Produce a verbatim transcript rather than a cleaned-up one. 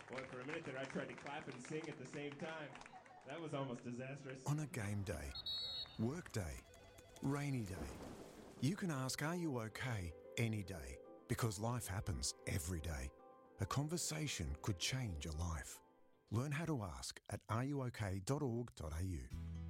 Boy, for a minute there, I tried to clap and sing at the same time. That was almost disastrous. On a game day, work day, rainy day, you can ask, are you okay, any day? Because life happens every day. A conversation could change a life. Learn how to ask at are you okay dot org dot a u.